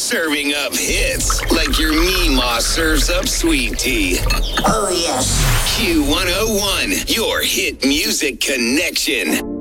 Serving up hits like your Meemaw serves up sweet tea. Oh, yes. Q101, your hit music connection.